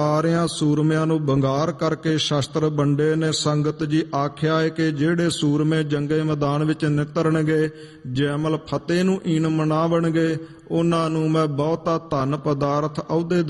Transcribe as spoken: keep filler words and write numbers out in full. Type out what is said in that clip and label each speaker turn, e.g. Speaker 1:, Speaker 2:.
Speaker 1: ਸਾਰਿਆਂ ਸੂਰਮਿਆਂ ਨੂੰ ਬੰਗਾਰ ਕਰਕੇ ਸ਼ਸਤਰ ਵੰਡੇ ਨੇ। ਸੰਗਤ ਜੀ ਆਖਿਆ ਹੈ ਕਿ ਜਿਹੜੇ ਸੂਰਮੇ ਜੰਗੇ ਮੈਦਾਨ ਵਿੱਚ ਨਿਤਰਨਗੇ, ਜੈਮਲ ਫਤਿਹ ਨੂੰ ਈਨ ਮਨਾਵਣਗੇ, ਉਹਨਾਂ ਨੂੰ ਮੈਂ ਬਹੁਤਾ ਧਨ ਪਦਾਰਥ, ਅਹੁਦੇ